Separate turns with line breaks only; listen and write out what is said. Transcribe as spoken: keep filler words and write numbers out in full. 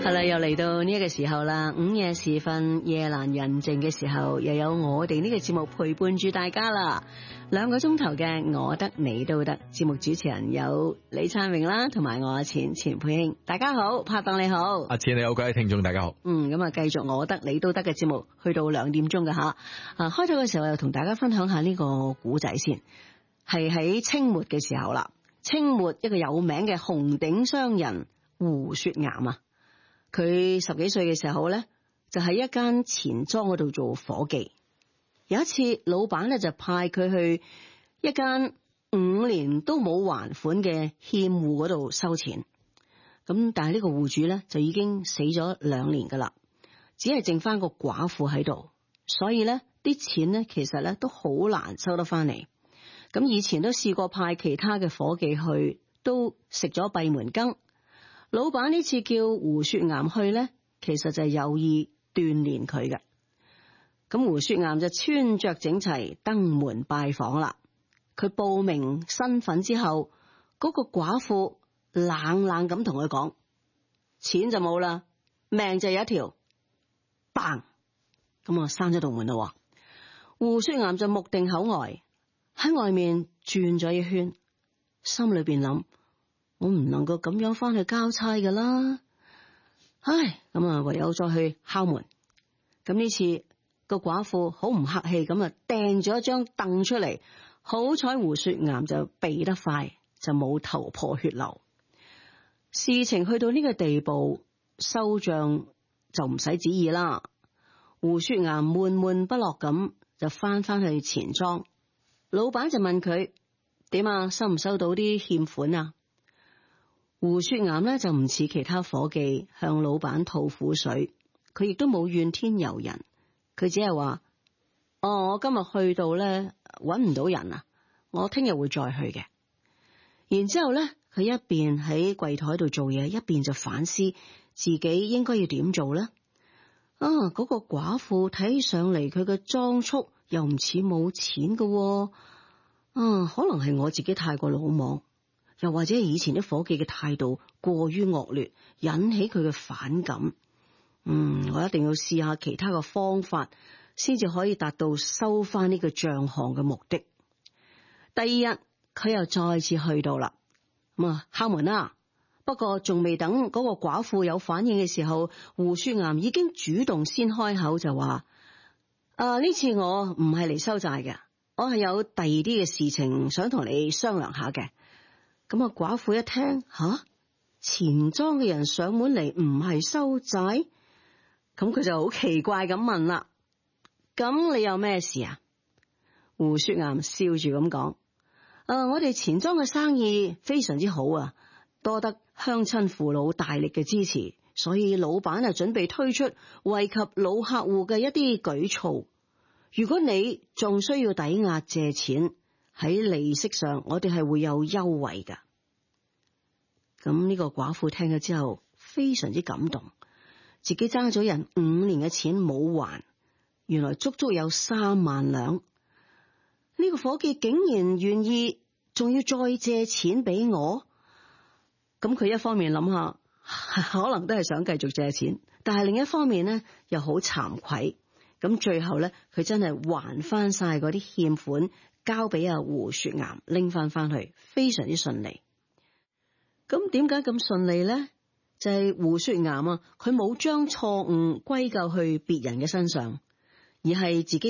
係啦，又嚟到呢一個時候啦，午夜時分，夜闌人靜嘅時候，又有我哋呢個節目陪伴住大家啦。兩個鐘頭嘅我得你都得，節目主持人有李燦榮啦，同埋我阿錢錢佩卿。大家好，拍檔你好，
阿錢你好，各位聽眾大家好。
嗯，咁啊，繼續我得你都得嘅節目，去到兩點鐘嘅吓。啊，開頭嘅時候又同大家分享下呢個古仔先，係喺清末嘅時候啦。清末一個有名嘅紅頂商人胡雪岩啊。佢十幾歲嘅時候咧，就喺一間錢莊嗰度做伙計。有一次，老闆咧就派佢去一間五年都冇還款嘅欠戶嗰度收錢。咁但係呢個戶主咧就已經死咗兩年噶啦，只係剩翻個寡婦喺度，所以咧啲錢咧其實咧都好難收得翻嚟。咁以前都試過派其他嘅伙計去，都食咗閉門羹。老闆呢次叫胡雪岩去呢，其實就係有意鍛煉佢嘅。咁胡雪岩就穿着整齊登門拜訪啦。佢報明身份之後，嗰個寡婦冷冷咁同佢講：錢就冇啦，命就有一條。嘭！咁啊，閂咗道門啦。胡雪岩就目定口呆，喺外面轉咗一圈，心裏邊諗：我唔能夠咁樣翻去交差噶啦，唉，咁啊唯有再去敲門。咁呢次個寡婦好唔客氣咁啊掟咗一張凳出嚟，好彩胡雪岩就避得快，就冇頭破血流。事情去到呢個地步，收賬就唔使旨意啦。胡雪岩悶悶不樂咁就翻翻去錢莊，老闆就問佢：點啊，收唔收到啲欠款啊？胡雪岩咧就唔似其他伙計向老闆吐苦水，佢亦都冇怨天尤人，佢只係話：哦，我今日去到咧搵唔到人啊，我聽日會再去嘅。然之後咧，佢一邊喺櫃台度做嘢，一邊就反思自己應該要點做咧。啊，嗰個寡婦睇上嚟佢嘅裝束又唔似冇錢㗎，啊，可能係我自己太過魯莽。又或者以前啲伙計嘅態度過於惡劣，引起佢嘅反感。嗯，我一定要試下其他嘅方法，先至可以達到收翻呢個賬項嘅目的。第二日，佢又再次去到啦，咁啊敲門啦。不過仲未等嗰個寡婦有反應嘅時候，胡雪岩已經主動先開口就話：啊，呢次我唔係嚟收債嘅，我係有第二啲嘅事情想同你商量下嘅。咁啊，寡婦一聽，吓，錢莊嘅人上門嚟唔係收債，咁佢就好奇怪咁問啦：咁你有咩事啊？胡雪岩笑住咁講：啊，我哋錢莊嘅生意非常之好啊，多得鄉親父老大力嘅支持，所以老闆啊準備推出惠及老客戶嘅一啲舉措。如果你仲需要抵押借錢，喺利息上，我哋係會有優惠噶。咁呢個寡婦聽咗之後，非常之感動，自己爭咗人五年嘅錢冇還，原來足足有三萬兩。呢個伙計竟然願意，仲要再借錢俾我。咁佢一方面諗下，可能都係想繼續借錢，但係另一方面呢，又好慚愧。咁最後呢，佢真係還翻晒嗰啲欠款，交俾阿胡雪岩拎翻翻去，非常之順利。咁點解咁順利呢？就係、是、胡雪岩啊，佢冇將錯誤歸咎去別人嘅身上，而係自己